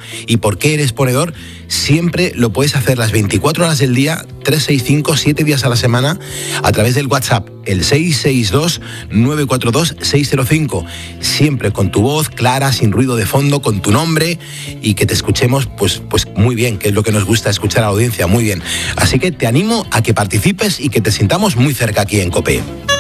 y por qué eres ponedor, siempre lo puedes hacer las 24 horas del día, 365, 7 días a la semana, a través del WhatsApp, el 662-942-605. Siempre con tu voz clara, sin ruido de fondo, con tu nombre y que te escuchemos pues muy bien, que es lo que nos gusta escuchar a la audiencia, muy bien. Así que te animo a que participes y que te sintamos muy cerca aquí en COPE.